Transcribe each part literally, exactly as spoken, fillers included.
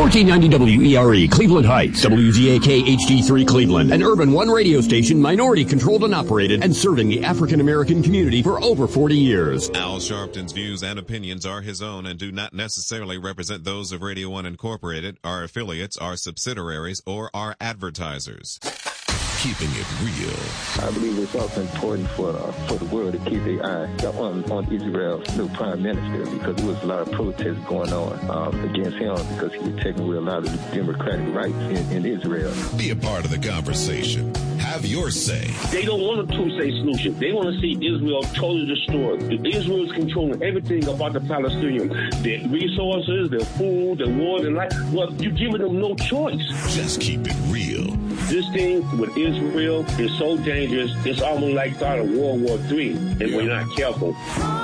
fourteen ninety W E R E, Cleveland Heights, W Z A K H D three Cleveland, an Urban One radio station, minority controlled and operated, and serving the African American community for over forty years. Al Sharpton's views and opinions are his own and do not necessarily represent those of Radio One Incorporated, our affiliates, our subsidiaries, or our advertisers. Keeping it real. I believe it's also important for uh, for the world to keep their eye on, on Israel's new prime minister, because there was a lot of protests going on um, against him because he was taking away a lot of the democratic rights in, in Israel. Be a part of the conversation. Have your say. They don't want a two-state solution. They want to see Israel totally destroyed. Israel is controlling everything about the Palestinians. Their resources, their food, their water, and life. Well, you're giving them no choice. Just keep it real. This thing with Israel is so dangerous, it's almost like start of World War Three, and yeah. we're not careful.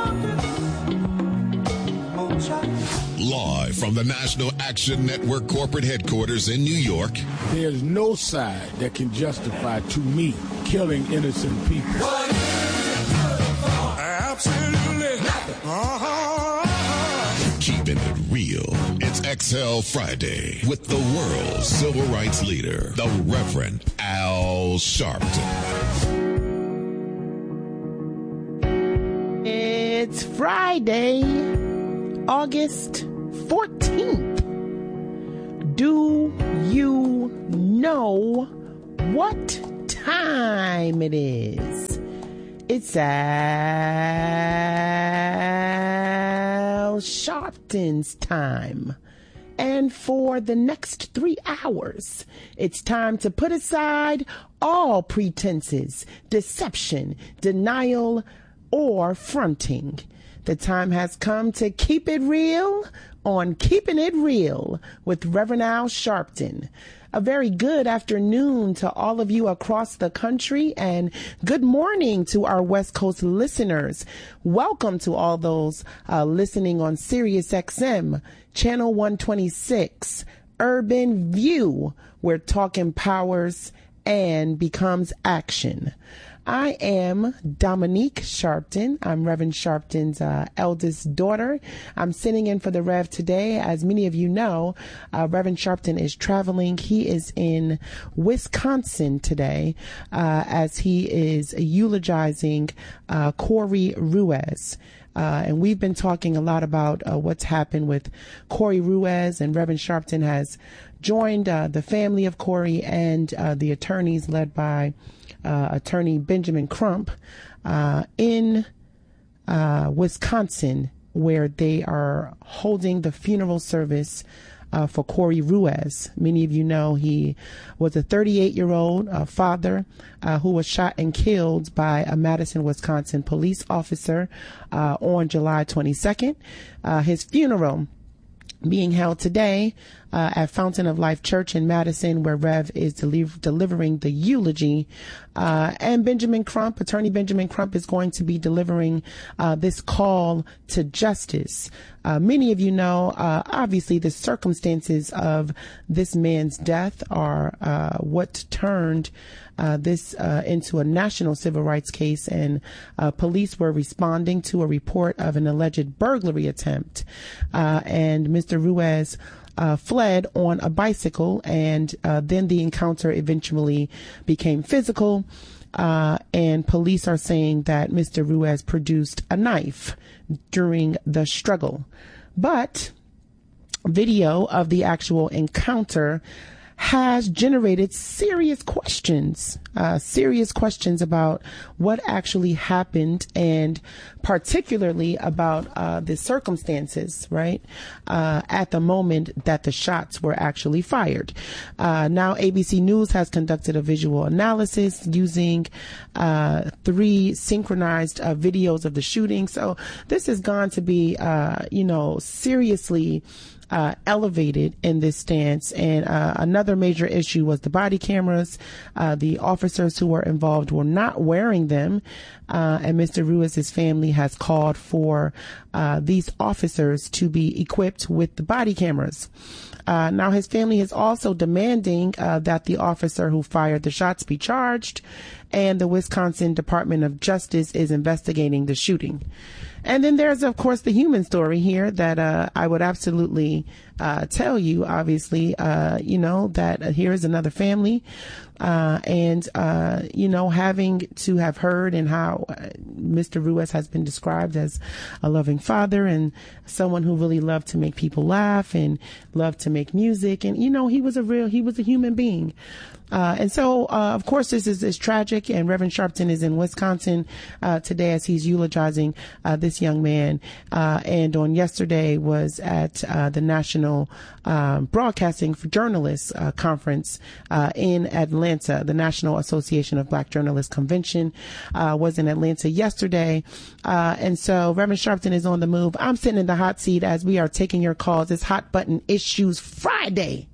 Live from the National Action Network corporate headquarters in New York. There's no side that can justify, to me, killing innocent people. Absolutely nothing. Uh-huh. Keeping it real. It's X L Friday with the world's civil rights leader, the Reverend Al Sharpton. It's Friday, August fourteenth. Do you know what time it is? It's Al Sharpton's time. And for the next three hours, it's time to put aside all pretenses, deception, denial, or fronting. The time has come to keep it real on Keeping It Real with Reverend Al Sharpton. A very good afternoon to all of you across the country, and good morning to our West Coast listeners. Welcome to all those uh, listening on Sirius X M, Channel one twenty-six, Urban View, where talk empowers and becomes action. I am Dominique Sharpton. I'm Reverend Sharpton's uh, eldest daughter. I'm sitting in for the Rev today. As many of you know, uh, Reverend Sharpton is traveling. He is in Wisconsin today uh, as he is eulogizing uh, Corey Ruiz. Uh, and we've been talking a lot about uh, what's happened with Corey Ruiz, and Reverend Sharpton has joined uh, the family of Corey and uh, the attorneys led by Uh, attorney Benjamin Crump uh, in uh, Wisconsin, where they are holding the funeral service uh, for Corey Ruiz. Many of you know he was a thirty-eight-year-old uh, father uh, who was shot and killed by a Madison, Wisconsin police officer uh, on July twenty-second. Uh, his funeral being held today uh, at Fountain of Life Church in Madison, where Rev is deli- delivering the eulogy. Uh, and Benjamin Crump, attorney Benjamin Crump, is going to be delivering uh, this call to justice. Uh, many of you know, uh, obviously, the circumstances of this man's death are uh, what turned Uh, this uh, into a national civil rights case, and uh, police were responding to a report of an alleged burglary attempt. Uh, and Mister Ruiz uh, fled on a bicycle, and uh, then the encounter eventually became physical. Uh, and police are saying that Mister Ruiz produced a knife during the struggle. But video of the actual encounter has generated serious questions, uh, serious questions about what actually happened, and particularly about uh, the circumstances, right, uh, at the moment that the shots were actually fired. Uh, now, A B C News has conducted a visual analysis using uh, three synchronized uh, videos of the shooting. So this is going to be, uh, you know, seriously Uh, elevated in this stance. And uh, another major issue was the body cameras. Uh, the officers who were involved were not wearing them. Uh, and Mister Ruiz's family has called for uh, these officers to be equipped with the body cameras. Uh, now, his family is also demanding uh, that the officer who fired the shots be charged, and the Wisconsin Department of Justice is investigating the shooting. And then there's, of course, the human story here that uh, I would absolutely uh, tell you, obviously, uh, you know, that uh, here is another family. Uh, and, uh, you know, having to have heard and how uh, Mister Ruiz has been described as a loving father and someone who really loved to make people laugh and loved to make music. And, you know, he was a real, he was a human being. Uh, and so, uh, of course, this is, is tragic, and Reverend Sharpton is in Wisconsin, uh, today as he's eulogizing, uh, this young man. Uh, and on yesterday was at, uh, the National, um, Broadcasting for Journalists, uh, conference, uh, in Atlanta. The National Association of Black Journalists Convention, uh, was in Atlanta yesterday. Uh, and so Reverend Sharpton is on the move. I'm sitting in the hot seat as we are taking your calls. It's Hot Button Issues Friday.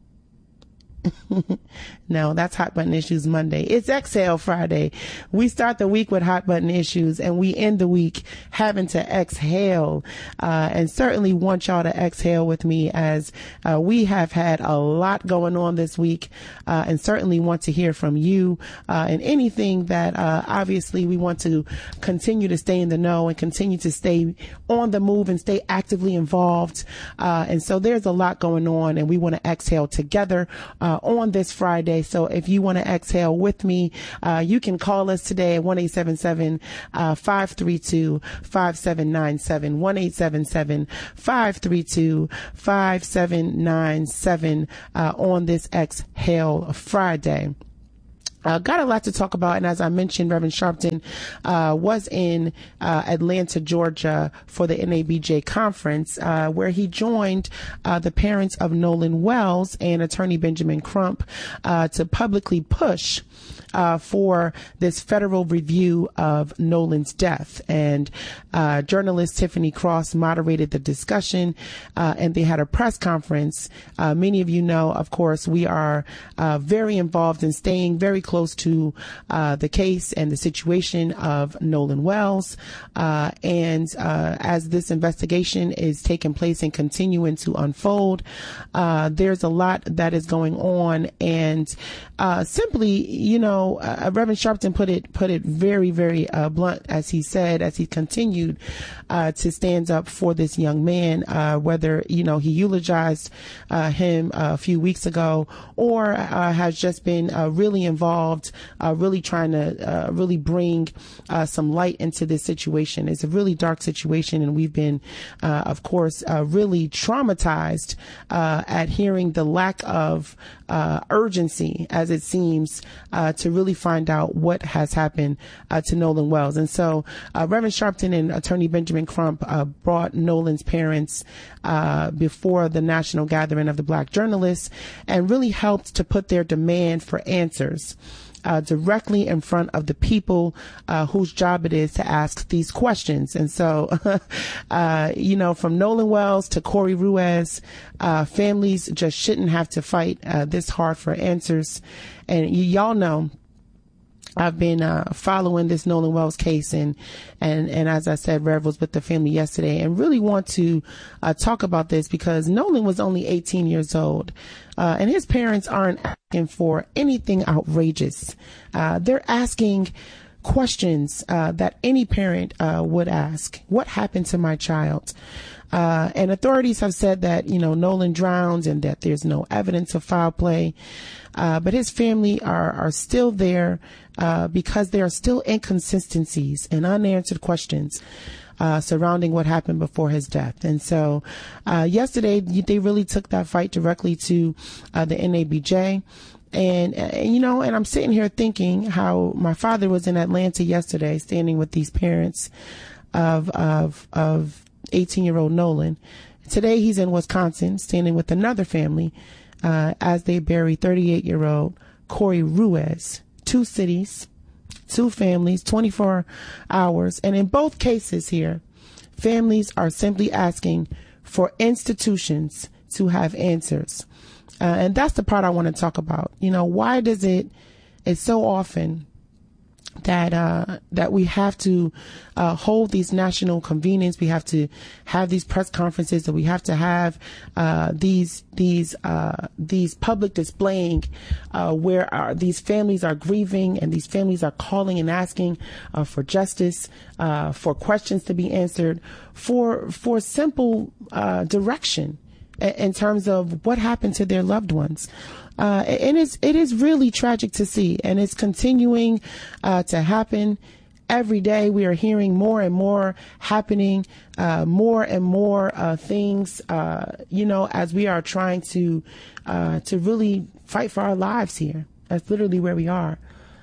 No, that's Hot Button Issues Monday. It's Exhale Friday. We start the week with Hot Button Issues and we end the week having to exhale, uh, and certainly want y'all to exhale with me as uh, we have had a lot going on this week, uh, and certainly want to hear from you, uh, and anything that uh, obviously we want to continue to stay in the know and continue to stay on the move and stay actively involved. Uh, and so there's a lot going on and we want to exhale together uh, on this Friday. So if you want to exhale with me, uh, you can call us today at one eight seven seven, five three two, five seven nine seven, one eight seven seven, five three two, five seven nine seven, uh, on this Exhale Friday. Uh, got a lot to talk about. And as I mentioned, Reverend Sharpton, uh, was in, uh, Atlanta, Georgia for the N A B J conference, uh, where he joined, uh, the parents of Nolan Wells and attorney Benjamin Crump, uh, to publicly push, uh, for this federal review of Nolan's death. And, uh, journalist Tiffany Cross moderated the discussion, uh, and they had a press conference. Uh, many of you know, of course, we are, uh, very involved in staying very close close to uh, the case and the situation of Nolan Wells. Uh, and uh, as this investigation is taking place and continuing to unfold, uh, there's a lot that is going on. And uh, simply, you know, uh, Reverend Sharpton put it put it very, very uh, blunt, as he said, as he continued uh, to stand up for this young man, uh, whether, you know, he eulogized uh, him a few weeks ago or uh, has just been uh, really involved Uh, really trying to uh, really bring uh, some light into this situation. It's a really dark situation, and we've been, uh, of course, uh, really traumatized uh, at hearing the lack of uh, urgency, as it seems, uh, to really find out what has happened uh, to Nolan Wells. And so uh, Reverend Sharpton and attorney Benjamin Crump uh, brought Nolan's parents uh, before the National Gathering of the Black Journalists and really helped to put their demand for answers Uh, directly in front of the people uh, whose job it is to ask these questions. And so, uh, you know, from Nolan Wells to Corey Ruiz, uh, families just shouldn't have to fight uh, this hard for answers. And y- y'all know, I've been uh, following this Nolan Wells case, and and and as I said, Rev was with the family yesterday, and really want to uh, talk about this because Nolan was only eighteen years old, uh, and his parents aren't asking for anything outrageous. Uh, they're asking questions uh, that any parent uh, would ask. What happened to my child? Uh, and authorities have said that, you know, Nolan drowned and that there's no evidence of foul play. Uh, but his family are, are still there, uh, because there are still inconsistencies and unanswered questions, uh, surrounding what happened before his death. And so, uh, yesterday they really took that fight directly to, uh, the N A B J. And, and, you know, and I'm sitting here thinking how my father was in Atlanta yesterday standing with these parents of, of, of eighteen year old Nolan. Today he's in Wisconsin standing with another family, uh, as they bury thirty-eight year old Corey Ruiz. Two cities, two families, twenty-four hours. And in both cases here, families are simply asking for institutions to have answers. Uh, and that's the part I want to talk about. You know, why does it, it's so often that uh, that we have to uh, hold these national convenings. We have to have these press conferences. That we have to have uh, these these uh, these public displaying uh, where our, these families are grieving and these families are calling and asking uh, for justice, uh, for questions to be answered, for for simple uh, direction in terms of what happened to their loved ones. Uh, and it's, it is really tragic to see, and it's continuing uh, to happen every day. We are hearing more and more happening, uh, more and more uh, things, uh, you know, as we are trying to uh, to really fight for our lives here. That's literally where we are.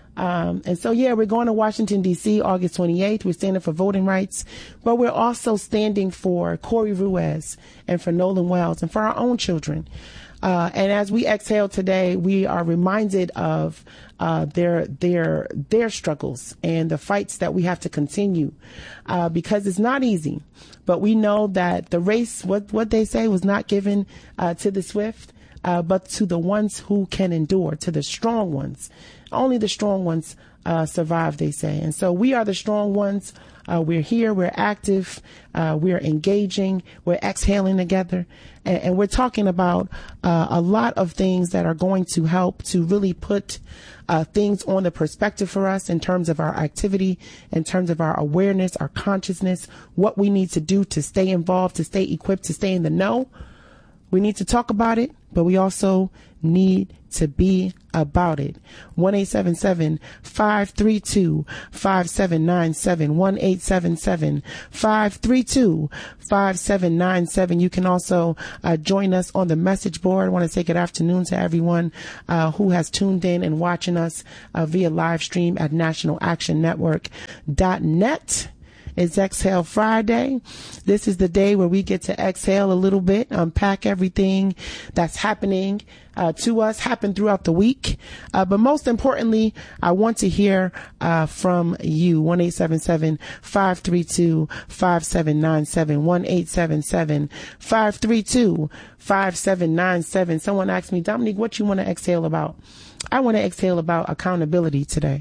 Um, and so, yeah, we're going to Washington, D C, August twenty-eighth. We're standing for voting rights, but we're also standing for Corey Ruiz and for Nolan Wells and for our own children. Uh, and as we exhale today, we are reminded of uh, their their their struggles and the fights that we have to continue, uh, because it's not easy. But we know that the race, what what they say, was not given uh, to the swift, uh, but to the ones who can endure, to the strong ones. Only the strong ones uh, survive, they say. And so we are the strong ones. Uh, we're here. We're active. Uh, we're engaging. We're exhaling together. And, and we're talking about uh, a lot of things that are going to help to really put uh, things on the perspective for us in terms of our activity, in terms of our awareness, our consciousness, what we need to do to stay involved, to stay equipped, to stay in the know. We need to talk about it, but we also need to be about it. one eight seven seven, five three two, five seven nine seven. one eight seven seven, five three two, five seven nine seven. You can also uh, join us on the message board. I want to say good afternoon to everyone uh, who has tuned in and watching us uh, via live stream at national action network dot net. It's Exhale Friday. This is the day where we get to exhale a little bit, unpack everything that's happening uh, to us, happen throughout the week. Uh, but most importantly, I want to hear uh, from you. one eight seven seven, five three two, five seven nine seven. one eight seven seven, five three two, five seven nine seven. Someone asked me, Dominique, what you want to exhale about? I want to exhale about accountability today.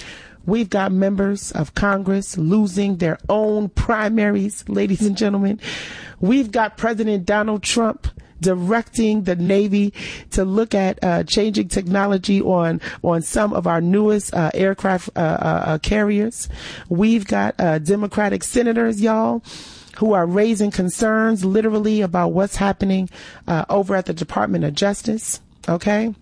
We've got members of Congress losing their own primaries, ladies and gentlemen. We've got President Donald Trump directing the Navy to look at uh, changing technology on on some of our newest uh, aircraft uh, uh, carriers. We've got uh, Democratic senators, y'all, who are raising concerns literally about what's happening uh, over at the Department of Justice. Okay.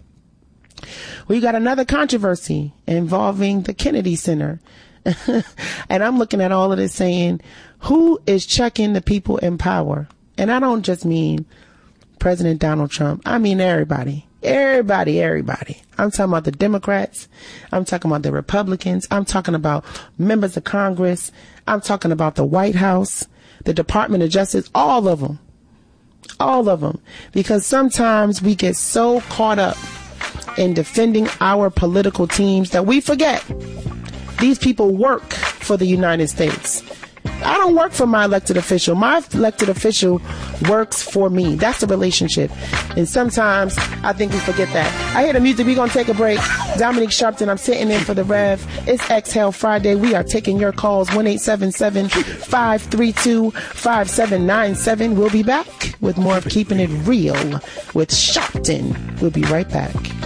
We got another controversy involving the Kennedy Center. And I'm looking at all of this saying, who is checking the people in power? And I don't just mean President Donald Trump. I mean everybody. Everybody, everybody. I'm talking about the Democrats. I'm talking about the Republicans. I'm talking about members of Congress. I'm talking about the White House, the Department of Justice, all of them. All of them. Because sometimes we get so caught up in defending our political teams that we forget these people work for the United States. I don't work for my elected official. My elected official works for me. That's the relationship. And sometimes I think we forget that. I hear the music. We're going to take a break. Dominique Sharpton, I'm sitting in for the Rev. It's Exhale Friday. We are taking your calls. one eight seven seven, five three two, five seven nine seven. We'll be back with more of Keeping It Real with Sharpton. We'll be right back.